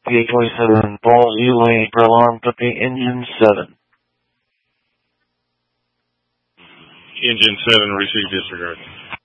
PA-27, Balls Elaine, per alarm, copy engine 7. Engine 7, receive disregard.